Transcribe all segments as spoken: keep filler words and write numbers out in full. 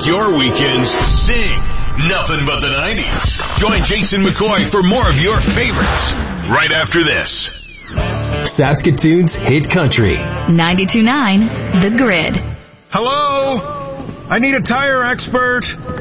your weekends sing nothing but the nineties. Join Jason McCoy for more of your favorites right after this. Saskatoon's Hit Country. ninety-two point nine The Grid. Hello? I need a tire expert.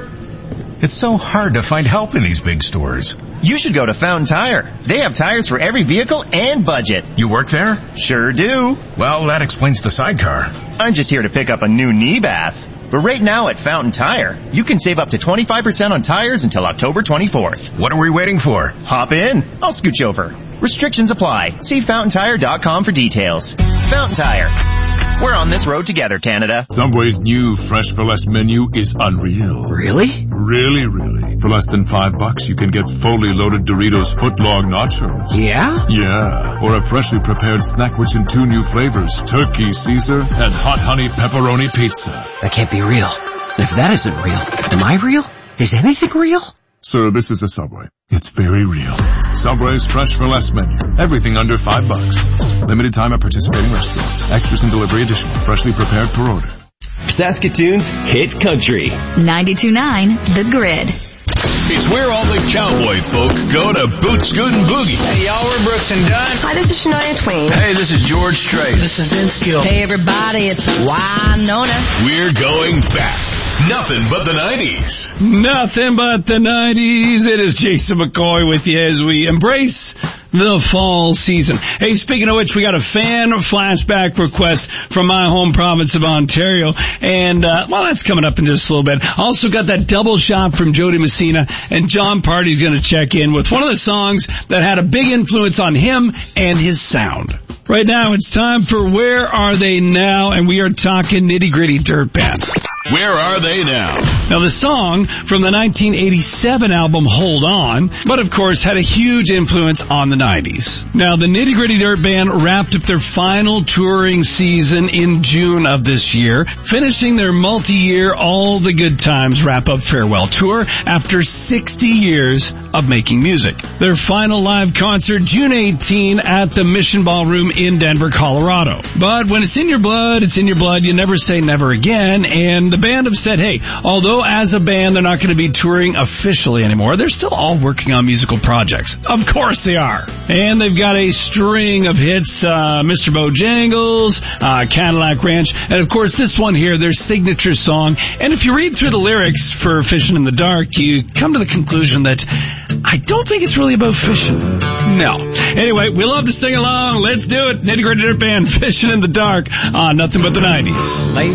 It's so hard to find help in these big stores. You should go to Fountain Tire. They have tires for every vehicle and budget. You work there? Sure do. Well, that explains the sidecar. I'm just here to pick up a new knee bath. But right now at Fountain Tire, you can save up to twenty-five percent on tires until October twenty-fourth. What are we waiting for? Hop in. I'll scooch over. Restrictions apply. See fountain tire dot com for details. Fountain Tire. We're on this road together, Canada. Subway's new Fresh for Less menu is unreal. Really? Really, really. For less than five bucks, you can get fully loaded Doritos footlong nachos. Yeah? Yeah. Or a freshly prepared snack rich in two new flavors, Turkey Caesar and Hot Honey Pepperoni Pizza. That can't be real. And if that isn't real, am I real? Is anything real? Sir, this is a Subway. It's very real. Subway's Fresh for Less menu. Everything under five bucks. Limited time at participating restaurants. Extras and delivery additional. Freshly prepared per order. Saskatoon's Hit Country. ninety-two point nine The Grid. It's where all the cowboy folk go to boot, scoot, and boogie. Hey, y'all, we're Brooks and Dunn. Hi, this is Shania Twain. Hey, this is George Strait. This is Vince Gill. Hey, everybody, it's Winona. We're going back. Nothing but the nineties. Nothing but the nineties. It is Jason McCoy with you as we embrace the fall season. Hey, speaking of which, we got a fan flashback request from my home province of Ontario. And, uh, well, that's coming up in just a little bit. Also got that double shot from Jody Messina. And John Party's going to check in with one of the songs that had a big influence on him and his sound. Right now, it's time for Where Are They Now? And we are talking nitty-gritty dirt bands. Where are they now? Now, the song from the nineteen eighty-seven album Hold On, but of course had a huge influence on the nineties. Now, the Nitty Gritty Dirt Band wrapped up their final touring season in June of this year, finishing their multi-year All the Good Times wrap-up farewell tour after sixty years of making music. Their final live concert, June eighteenth, at the Mission Ballroom in Denver, Colorado. But when it's in your blood, it's in your blood. You never say never again, and the band have said, hey, although as a band they're not going to be touring officially anymore, they're still all working on musical projects. Of course they are. And they've got a string of hits, uh, Mister Bojangles, uh, Cadillac Ranch, and of course this one here, their signature song. And if you read through the lyrics for Fishing in the Dark, you come to the conclusion that I don't think it's really about fishing. No. Anyway, we love to sing along. Let's do it. Nitty Gritty Dirt Band, Fishing in the Dark on Nothing But the nineties.